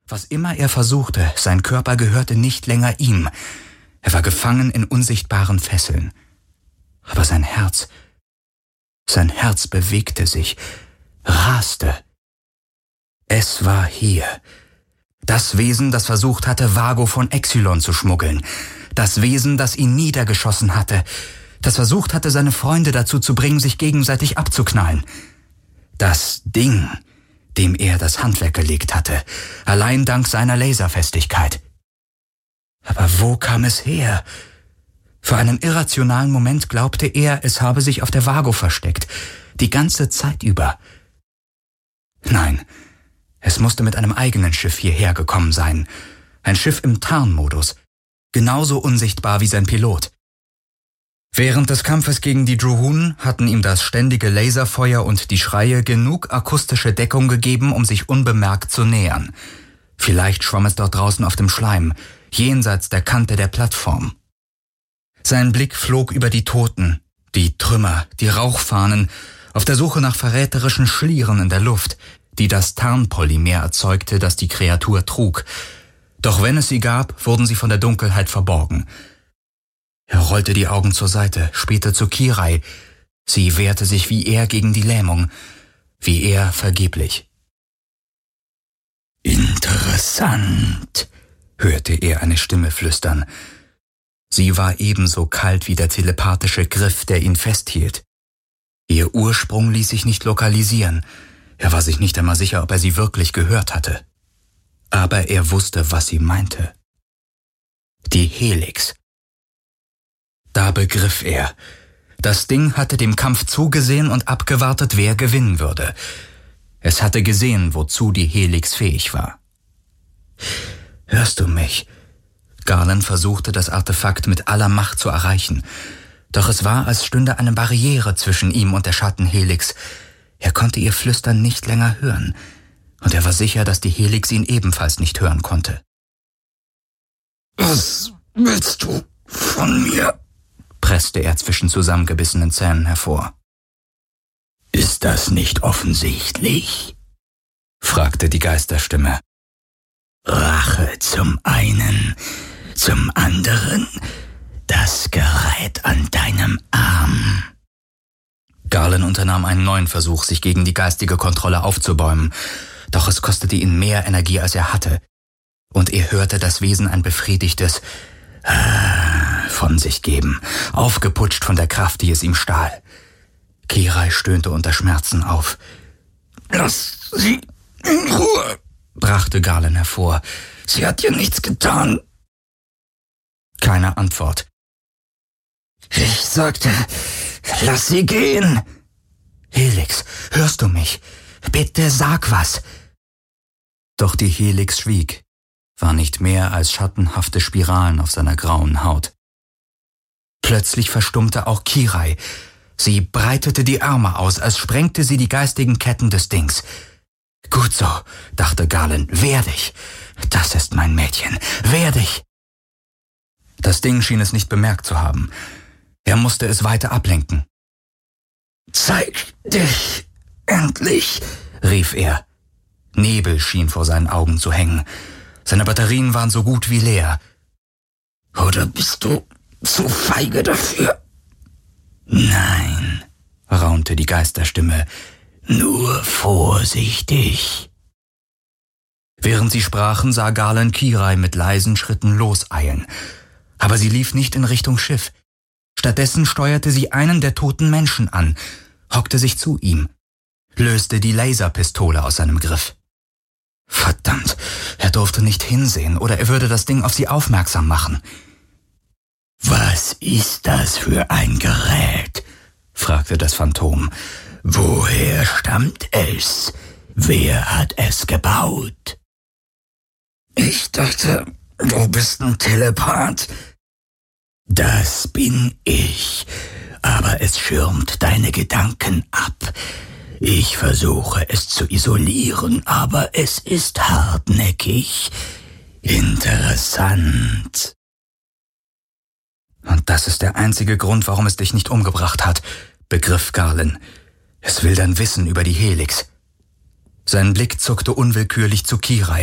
Was immer er versuchte, sein Körper gehörte nicht länger ihm. Er war gefangen in unsichtbaren Fesseln. Aber sein Herz bewegte sich, raste. Es war hier. Das Wesen, das versucht hatte, Vago von Exilon zu schmuggeln. Das Wesen, das ihn niedergeschossen hatte. Das versucht hatte, seine Freunde dazu zu bringen, sich gegenseitig abzuknallen. Das Ding, dem er das Handwerk gelegt hatte, allein dank seiner Laserfestigkeit. Aber wo kam es her? Für einen irrationalen Moment glaubte er, es habe sich auf der Vago versteckt, die ganze Zeit über. Nein, es musste mit einem eigenen Schiff hierher gekommen sein. Ein Schiff im Tarnmodus, genauso unsichtbar wie sein Pilot. Während des Kampfes gegen die Druhun hatten ihm das ständige Laserfeuer und die Schreie genug akustische Deckung gegeben, um sich unbemerkt zu nähern. Vielleicht schwamm es dort draußen auf dem Schleim, jenseits der Kante der Plattform. Sein Blick flog über die Toten, die Trümmer, die Rauchfahnen, auf der Suche nach verräterischen Schlieren in der Luft, die das Tarnpolymer erzeugte, das die Kreatur trug. Doch wenn es sie gab, wurden sie von der Dunkelheit verborgen. Er rollte die Augen zur Seite, spähte zu Kirai. Sie wehrte sich wie er gegen die Lähmung, wie er vergeblich. »Interessant«, hörte er eine Stimme flüstern. Sie war ebenso kalt wie der telepathische Griff, der ihn festhielt. Ihr Ursprung ließ sich nicht lokalisieren. Er war sich nicht einmal sicher, ob er sie wirklich gehört hatte. Aber er wusste, was sie meinte. Die Helix. Da begriff er. Das Ding hatte dem Kampf zugesehen und abgewartet, wer gewinnen würde. Es hatte gesehen, wozu die Helix fähig war. »Hörst du mich?« Garland versuchte, das Artefakt mit aller Macht zu erreichen. Doch es war, als stünde eine Barriere zwischen ihm und der Schattenhelix. Er konnte ihr Flüstern nicht länger hören. Und er war sicher, dass die Helix ihn ebenfalls nicht hören konnte. »Was willst du von mir?« presste er zwischen zusammengebissenen Zähnen hervor. »Ist das nicht offensichtlich?« fragte die Geisterstimme. »Rache zum einen, zum anderen das Gerät an deinem Arm.« Garland unternahm einen neuen Versuch, sich gegen die geistige Kontrolle aufzubäumen, doch es kostete ihn mehr Energie, als er hatte, und er hörte das Wesen ein befriedigtes von sich geben, aufgeputscht von der Kraft, die es ihm stahl. Kirai stöhnte unter Schmerzen auf. »Lass sie in Ruhe«, brachte Garland hervor. »Sie hat dir nichts getan.« Keine Antwort. »Ich sagte, lass sie gehen.« »Helix, hörst du mich? Bitte sag was.« Doch die Helix schwieg, war nicht mehr als schattenhafte Spiralen auf seiner grauen Haut. Plötzlich verstummte auch Kirai. Sie breitete die Arme aus, als sprengte sie die geistigen Ketten des Dings. »Gut so«, dachte Garland, »wehr dich. Das ist mein Mädchen. Wehr dich.« Das Ding schien es nicht bemerkt zu haben. Er musste es weiter ablenken. »Zeig dich endlich«, rief er. Nebel schien vor seinen Augen zu hängen. Seine Batterien waren so gut wie leer. »Oder bist du zu feige dafür?« »Nein«, raunte die Geisterstimme, »nur vorsichtig.« Während sie sprachen, sah Garland Kirai mit leisen Schritten loseilen. Aber sie lief nicht in Richtung Schiff. Stattdessen steuerte sie einen der toten Menschen an, hockte sich zu ihm, löste die Laserpistole aus seinem Griff. Verdammt, er durfte nicht hinsehen, oder er würde das Ding auf sie aufmerksam machen. »Was ist das für ein Gerät?« fragte das Phantom. »Woher stammt es? Wer hat es gebaut?« »Ich dachte, du bist ein Telepath.« »Das bin ich, aber es schirmt deine Gedanken ab. Ich versuche es zu isolieren, aber es ist hartnäckig. Interessant.« »Und das ist der einzige Grund, warum es dich nicht umgebracht hat«, begriff Garland. »Es will dein Wissen über die Helix.« Sein Blick zuckte unwillkürlich zu Kirai.